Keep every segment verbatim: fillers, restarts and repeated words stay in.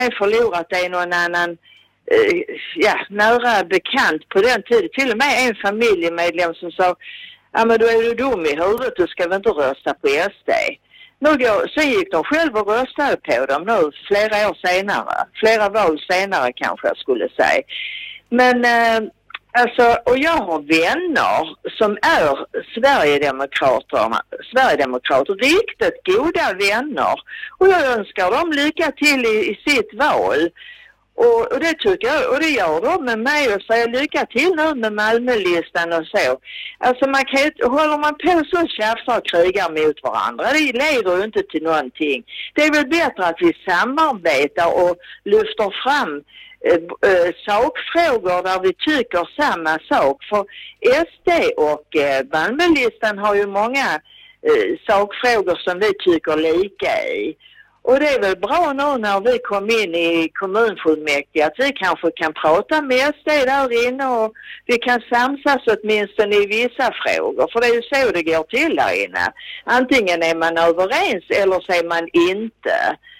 har förlorat en och en annan eh, ja, nära bekant på den tiden. Till och med en familjemedlem som sa, ja men då är du dum i huvudet, du ska väl inte rösta på S D. Nu går, så gick de själva och röstade på dem nu flera år senare. Flera val senare kanske jag skulle säga. Men eh, alltså, och jag har vänner som är Sverigedemokrater, Sverigedemokrater, riktigt goda vänner. Och jag önskar dem lycka till i, i sitt val. Och, och det tycker jag, och det gör de med mig och säger lycka till nu med Malmölistan och så. Alltså man kan inte, håller man på så tjafsar och krigar mot varandra, det leder ju inte till någonting. Det är väl bättre att vi samarbetar och lyfter fram äh, äh, sakfrågor där vi tycker samma sak. För S D och äh, Malmölistan har ju många äh, sakfrågor som vi tycker lika i. Och det är väl bra nu när vi kom in i kommunfullmäktige att vi kanske kan prata med S D där inne och vi kan samsas åtminstone i vissa frågor. För det är ju så det går till där inne. Antingen är man överens eller så är man inte.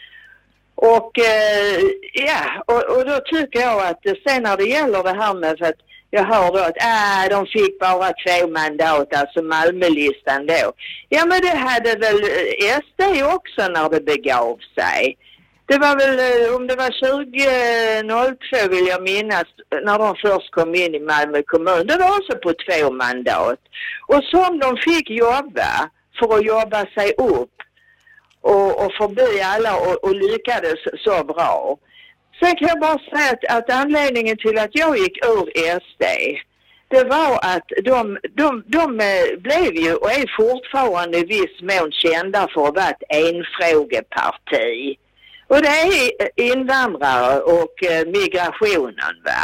Och eh, ja, och, och då tycker jag att sen när det gäller det här med att jag hör då att äh, de fick bara två mandat, alltså Malmölistan då. Ja men det hade väl S D också när det begav sig. Det var väl, om det var tjugo noll två vill jag minnas, när de först kom in i Malmö kommun. Det var också på två mandat. Och som de fick jobba för att jobba sig upp och, och förbi alla och, och lyckades så bra. Sen kan jag bara säga att, att anledningen till att jag gick ur S D, det var att de, de, de blev ju och är fortfarande i viss mån kända för att vara ett enfrågeparti. Och det är invandrare och migrationen, va.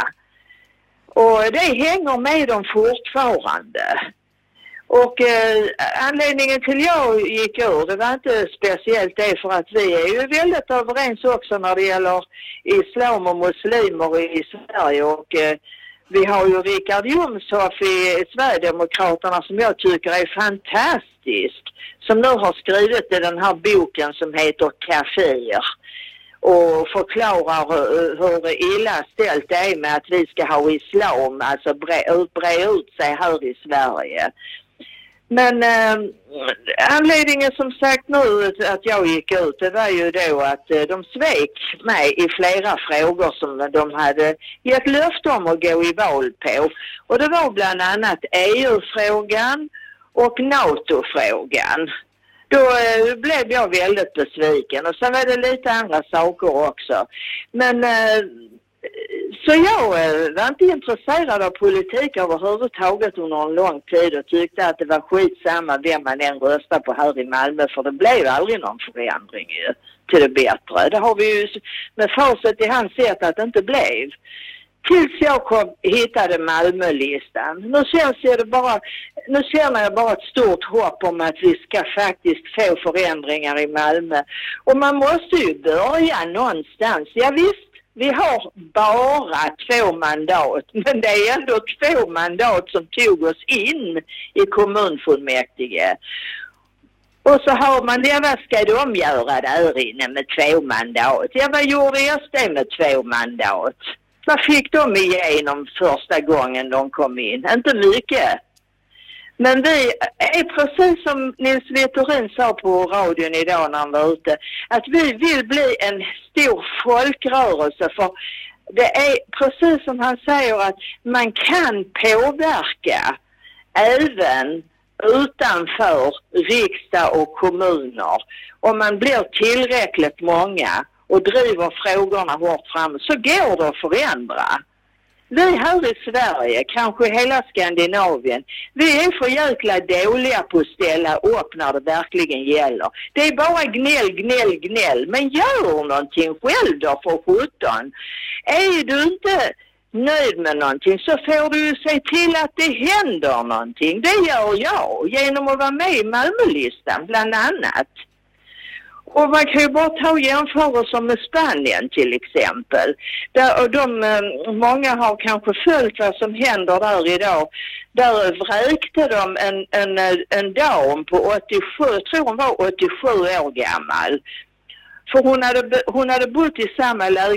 Och det hänger med dem fortfarande. Och eh, anledningen till jag gick ur, det var inte speciellt det, för att vi är ju väldigt överens också när det gäller islam och muslimer i Sverige. Och eh, vi har ju Richard Jomshof i Sverigedemokraterna som jag tycker är fantastisk. Som nu har skrivit i den här boken som heter Kafir. Och förklarar hur illa ställt det är med att vi ska ha islam, alltså bre, bre ut sig här i Sverige. Men eh, anledningen som sagt nu att jag gick ut, det var ju då att eh, de svek mig i flera frågor som de hade gett löfte om att gå i val på. Och det var bland annat E U-frågan och NATO-frågan. Då eh, blev jag väldigt besviken och sen var det lite andra saker också. Men eh, så jag eh, var inte intresserad av politik överhuvudtaget under en lång tid och tyckte att det var skitsamma vem man än röstar på här i Malmö, för det blev aldrig någon förändring ju, till det bättre. Det har vi ju med facit i hand sett att det inte blev. Tills jag kom, hittade Malmölistan. Nu känns det bara, nu känner jag bara ett stort hopp om att vi ska faktiskt få förändringar i Malmö. Och man måste ju börja någonstans. Ja visst, vi har bara två mandat. Men det är ändå två mandat som tog oss in i kommunfullmäktige. Och så har man, ja vad ska de göra där inne med två mandat? Ja vad gjorde S D med två mandat? Vad fick de igenom första gången de kom in? Inte mycket. Men vi är precis som Nils Littorin sa på radion idag när han var ute, att vi vill bli en stor folkrörelse, för det är precis som han säger att man kan påverka även utanför riksdag och kommuner. Om man blir tillräckligt många och driver frågorna hårt fram, så går det att förändra. Vi här i Sverige, kanske hela Skandinavien, vi är för jäkla dåliga på att ställa upp när det verkligen gäller. Det är bara gnäll, gnäll, gnäll. Men gör någonting själv då för sjutton. Är du inte nöjd med någonting så får du ju se till att det händer någonting. Det gör jag genom att vara med i Malmölistan bland annat. Och man kan ju bara ta jämförelser med Spanien till exempel. Där, och de, många har kanske följt vad som händer där idag. Där vräkte de en, en, en dam på åttiosju, jag tror hon var åttiosju år gammal. För hon hade, hon hade bott i samma